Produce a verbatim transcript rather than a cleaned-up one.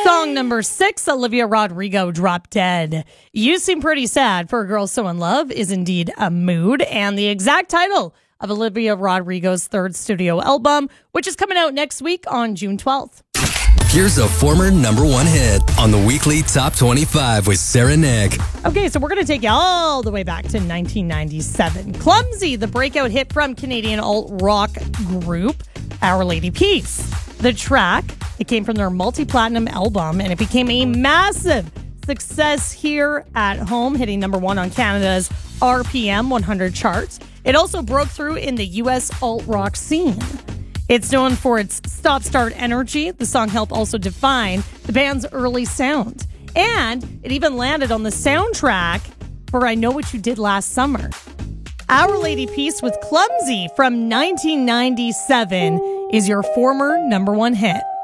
Song number six, Olivia Rodrigo, Drop Dead. You seem pretty sad. For a Girl So in Love is indeed a mood, and the exact title of Olivia Rodrigo's third studio album, which is coming out next week on June twelfth. Here's a former number one hit on the weekly Top twenty-five with Sarah Nick. Okay, so we're going to take you all the way back to nineteen ninety-seven. Clumsy, the breakout hit from Canadian alt-rock group Our Lady Peace. The track, it came from their multi-platinum album, and it became a massive success here at home, hitting number one on Canada's R P M one hundred charts. It also broke through in the U S alt-rock scene. It's known for its stop-start energy. The song helped also define the band's early sound. And it even landed on the soundtrack for I Know What You Did Last Summer. Our Lady Peace with Clumsy from nineteen ninety-seven is your former number one hit.